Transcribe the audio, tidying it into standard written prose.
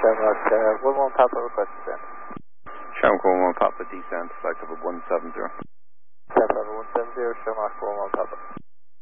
Shamrock 11 Papa request descent. Shamrock 11 Papa descent, flight level 170. Flight level 170, Shamrock 11 Papa.